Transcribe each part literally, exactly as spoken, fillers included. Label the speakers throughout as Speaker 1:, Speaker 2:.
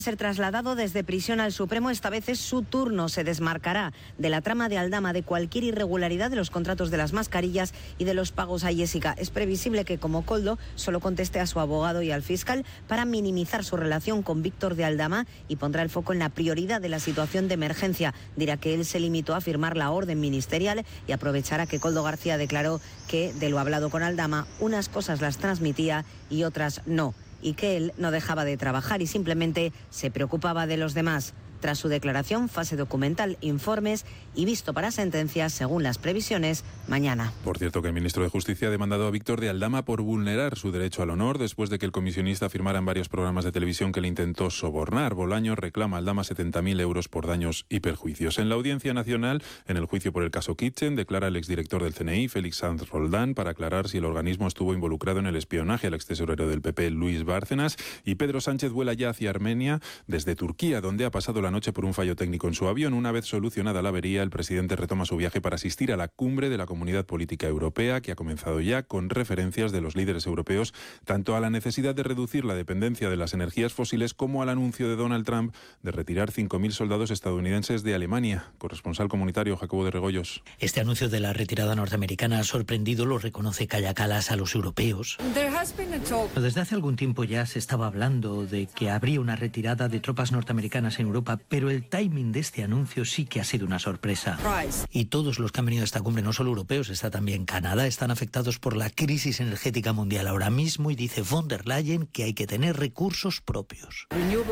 Speaker 1: Ser trasladado desde prisión al Supremo, esta vez es su turno. Se desmarcará de la trama de Aldama, de cualquier irregularidad de los contratos de las mascarillas y de los pagos a Jessica. Es previsible que, como Koldo, solo conteste a su abogado y al fiscal para minimizar su relación con Víctor de Aldama y pondrá el foco en la prioridad de la situación de emergencia. Dirá que él se limitó a firmar la orden ministerial y aprovechará que Koldo García declaró que, de lo hablado con Aldama, unas cosas las transmitía y otras no, y que él no dejaba de trabajar y simplemente se preocupaba de los demás. Tras su declaración, fase documental, informes y visto para sentencias, según las previsiones, mañana.
Speaker 2: Por cierto, que el ministro de Justicia ha demandado a Víctor de Aldama por vulnerar su derecho al honor después de que el comisionista afirmara en varios programas de televisión que le intentó sobornar. Bolaños reclama a Aldama setenta mil euros por daños y perjuicios. En la Audiencia Nacional, en el juicio por el caso Kitchen, declara el exdirector del C N I, Félix Sanz Roldán, para aclarar si el organismo estuvo involucrado en el espionaje al extesorero del P P, Luis Bárcenas. Y Pedro Sánchez vuela ya hacia Armenia desde Turquía, donde ha pasado la noche por un fallo técnico en su avión. Una vez solucionada la avería, el presidente retoma su viaje para asistir a la cumbre de la Comunidad Política Europea, que ha comenzado ya, con referencias de los líderes europeos tanto a la necesidad de reducir la dependencia de las energías fósiles como al anuncio de Donald Trump de retirar cinco mil soldados estadounidenses de Alemania. Corresponsal comunitario Jacobo de Regoyos.
Speaker 3: Este anuncio de la retirada norteamericana ha sorprendido, lo reconoce Kaja Kallas, a los europeos. Desde hace algún tiempo ya se estaba hablando de que habría una retirada de tropas norteamericanas en Europa, pero el timing de este anuncio sí que ha sido una sorpresa. Y todos los que han venido a esta cumbre, no solo europeos, está también Canadá, están afectados por la crisis energética mundial ahora mismo, y dice von der Leyen que hay que tener recursos propios.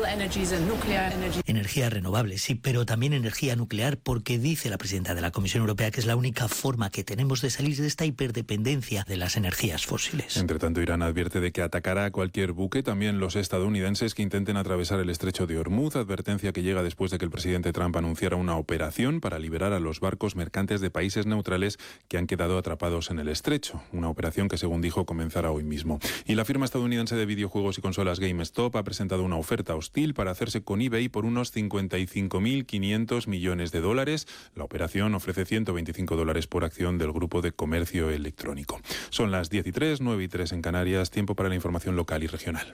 Speaker 3: Energía renovable, sí, pero también energía nuclear, porque dice la presidenta de la Comisión Europea que es la única forma que tenemos de salir de esta hiperdependencia de las energías fósiles.
Speaker 2: Entre tanto, Irán advierte de que atacará a cualquier buque, también los estadounidenses, que intenten atravesar el estrecho de Hormuz, advertencia que llega después de que el presidente Trump anunciara una operación para liberar a los barcos mercantes de países neutrales que han quedado atrapados en el estrecho. Una operación que, según dijo, comenzará hoy mismo. Y la firma estadounidense de videojuegos y consolas GameStop ha presentado una oferta hostil para hacerse con eBay por unos cincuenta y cinco mil quinientos millones de dólares. La operación ofrece ciento veinticinco dólares por acción del grupo de comercio electrónico. Son las diez y tres, nueve y tres en Canarias. Tiempo para la información local y regional.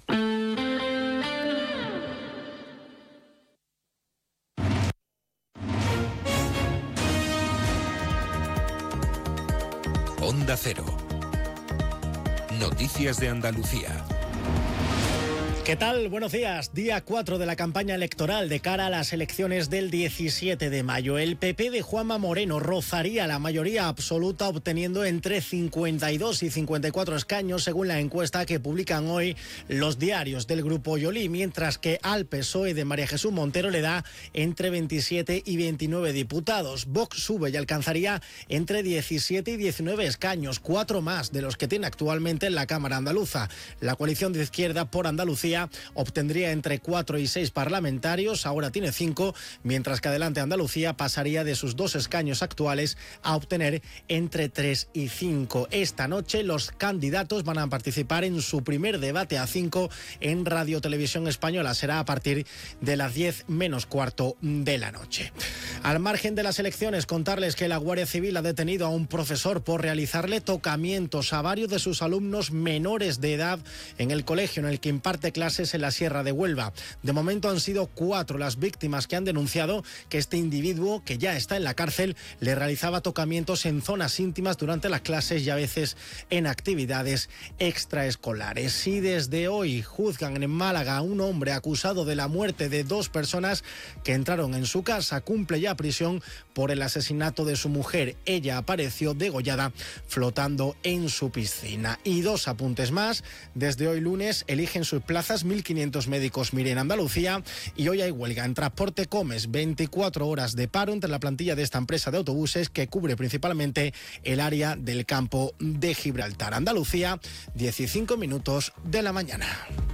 Speaker 4: Onda Cero. Noticias de Andalucía.
Speaker 5: ¿Qué tal? Buenos días. Día cuatro de la campaña electoral de cara a las elecciones del diecisiete de mayo. El P P de Juanma Moreno rozaría la mayoría absoluta, obteniendo entre cincuenta y dos y cincuenta y cuatro escaños, según la encuesta que publican hoy los diarios del Grupo Yolí, mientras que al P S O E de María Jesús Montero le da entre veintisiete y veintinueve diputados. Vox sube y alcanzaría entre diecisiete y diecinueve escaños, cuatro más de los que tiene actualmente en la Cámara Andaluza. La coalición de izquierda por Andalucía obtendría entre cuatro y seis parlamentarios, ahora tiene cinco, mientras que Adelante Andalucía pasaría de sus dos escaños actuales a obtener entre tres y cinco. Esta noche los candidatos van a participar en su primer debate a cinco en Radio Televisión Española. Será a partir de las diez menos cuarto de la noche. Al margen de las elecciones, contarles que la Guardia Civil ha detenido a un profesor por realizarle tocamientos a varios de sus alumnos menores de edad en el colegio en el que imparte clases clases en la Sierra de Huelva. De momento han sido cuatro las víctimas que han denunciado que este individuo, que ya está en la cárcel, le realizaba tocamientos en zonas íntimas durante las clases y a veces en actividades extraescolares. Y desde hoy juzgan en Málaga a un hombre acusado de la muerte de dos personas que entraron en su casa. Cumple ya prisión por el asesinato de su mujer. Ella apareció degollada flotando en su piscina. Y dos apuntes más. Desde hoy lunes eligen sus plazas mil quinientos médicos MIR en Andalucía, y hoy hay huelga en Transporte Comes, veinticuatro horas de paro entre la plantilla de esta empresa de autobuses que cubre principalmente el área del campo de Gibraltar. Andalucía, dieciséis minutos de la mañana.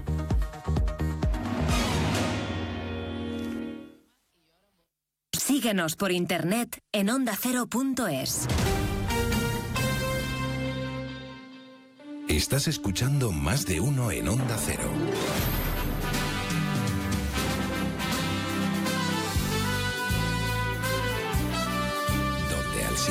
Speaker 6: Síguenos por internet en onda cero punto es.
Speaker 4: Estás escuchando Más de Uno en Onda Cero.